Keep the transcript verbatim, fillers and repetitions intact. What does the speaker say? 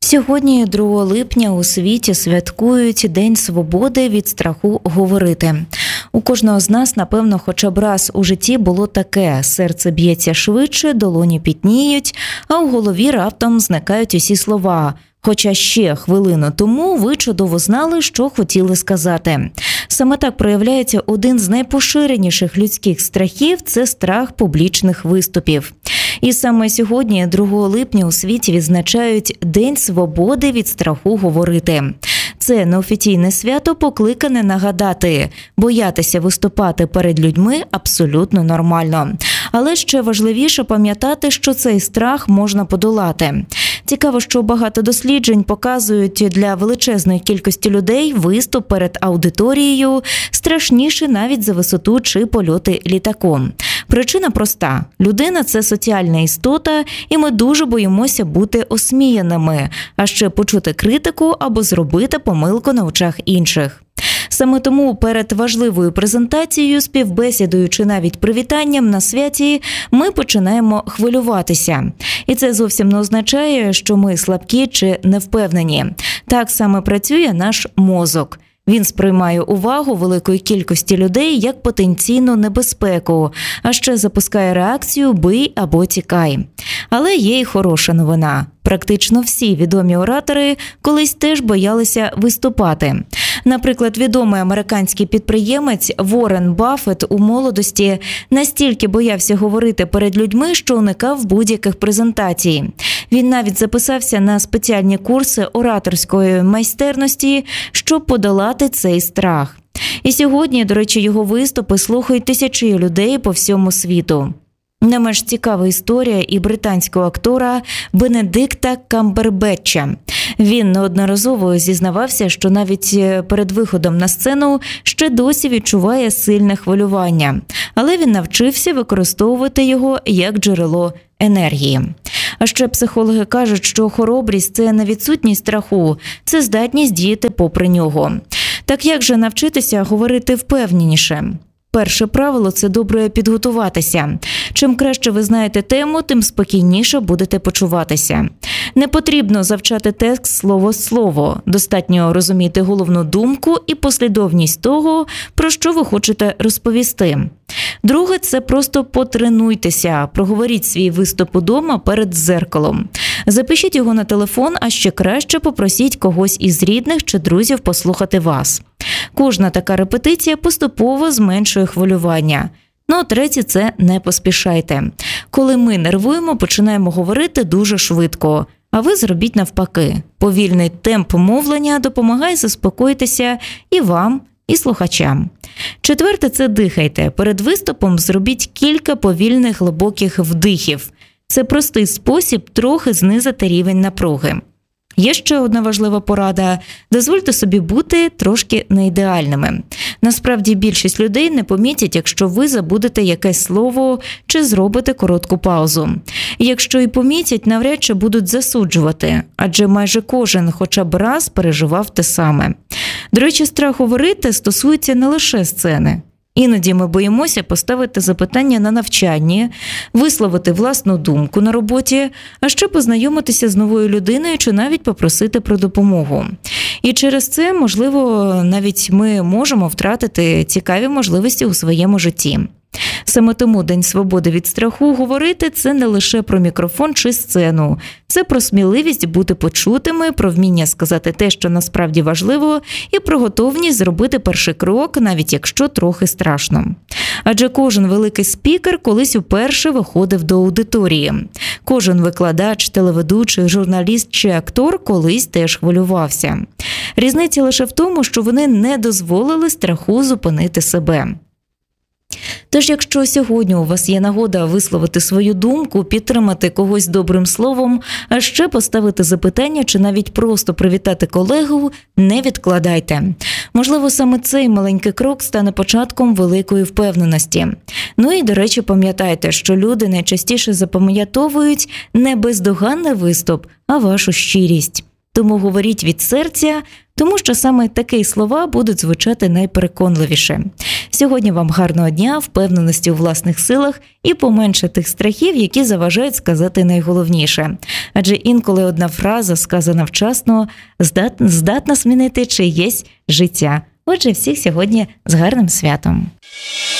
Сьогодні, другого липня, у світі святкують День свободи від страху говорити. У кожного з нас, напевно, хоча б раз у житті було таке: серце б'ється швидше, долоні пітніють, а у голові раптом зникають усі слова. Хоча ще хвилину тому ви чудово знали, що хотіли сказати. Саме так проявляється один з найпоширеніших людських страхів – це страх публічних виступів. І саме сьогодні, другого липня, у світі відзначають День свободи від страху говорити. Це неофіційне свято покликане нагадати: боятися виступати перед людьми абсолютно нормально. Але ще важливіше пам'ятати, що цей страх можна подолати. Цікаво, що багато досліджень показують, для величезної кількості людей виступ перед аудиторією страшніше навіть за висоту чи польоти літаком. Причина проста. Людина – це соціальна істота, і ми дуже боїмося бути осміяними, а ще почути критику або зробити помилку на очах інших. Саме тому перед важливою презентацією, співбесідою чи навіть привітанням на святі ми починаємо хвилюватися. І це зовсім не означає, що ми слабкі чи невпевнені. Так саме працює наш мозок. Він сприймає увагу великої кількості людей як потенційну небезпеку, а ще запускає реакцію «бий або тікай». Але є й хороша новина. Практично всі відомі оратори колись теж боялися виступати. Наприклад, відомий американський підприємець Ворен Баффет у молодості настільки боявся говорити перед людьми, що уникав будь-яких презентацій. Він навіть записався на спеціальні курси ораторської майстерності, щоб подолати цей страх. І сьогодні, до речі, його виступи слухають тисячі людей по всьому світу. Не менш цікава історія і британського актора Бенедикта Камбербетча. Він неодноразово зізнавався, що навіть перед виходом на сцену ще досі відчуває сильне хвилювання, але він навчився використовувати його як джерело енергії. А ще психологи кажуть, що хоробрість – це не відсутність страху, це здатність діяти попри нього. Так як же навчитися говорити впевненіше? Перше правило – це добре підготуватися. Чим краще ви знаєте тему, тим спокійніше будете почуватися. Не потрібно завчати текст слово в слово. Достатньо розуміти головну думку і послідовність того, про що ви хочете розповісти. Друге – це просто потренуйтеся, проговоріть свій виступ удома перед дзеркалом. Запишіть його на телефон, а ще краще попросіть когось із рідних чи друзів послухати вас. Кожна така репетиція поступово зменшує хвилювання. Ну, а третє – це не поспішайте. Коли ми нервуємо, починаємо говорити дуже швидко, а ви зробіть навпаки. Повільний темп мовлення допомагає заспокоїтися і вам, і слухачам. Четверте – це дихайте. Перед виступом зробіть кілька повільних глибоких вдихів. Це простий спосіб трохи знизити рівень напруги. Є ще одна важлива порада – дозвольте собі бути трошки неідеальними. Насправді більшість людей не помітять, якщо ви забудете якесь слово чи зробите коротку паузу. І якщо і помітять, навряд чи будуть засуджувати, адже майже кожен хоча б раз переживав те саме. До речі, страх говорити стосується не лише сцени. Іноді ми боїмося поставити запитання на навчанні, висловити власну думку на роботі, а ще познайомитися з новою людиною чи навіть попросити про допомогу. І через це, можливо, навіть ми можемо втратити цікаві можливості у своєму житті. Саме тому День свободи від страху говорити – це не лише про мікрофон чи сцену. Це про сміливість бути почутими, про вміння сказати те, що насправді важливо, і про готовність зробити перший крок, навіть якщо трохи страшно. Адже кожен великий спікер колись уперше виходив до аудиторії. Кожен викладач, телеведучий, журналіст чи актор колись теж хвилювався. Різниця лише в тому, що вони не дозволили страху зупинити себе. Тож, якщо сьогодні у вас є нагода висловити свою думку, підтримати когось добрим словом, а ще поставити запитання чи навіть просто привітати колегу, не відкладайте. Можливо, саме цей маленький крок стане початком великої впевненості. Ну і, до речі, пам'ятайте, що люди найчастіше запам'ятовують не бездоганний виступ, а вашу щирість. Тому говоріть від серця, тому що саме такі слова будуть звучати найпереконливіше. Сьогодні вам гарного дня, впевненості у власних силах і поменше тих страхів, які заважають сказати найголовніше. Адже інколи одна фраза, сказана вчасно, здатна, здатна змінити чиєсь життя. Отже, всіх сьогодні з гарним святом.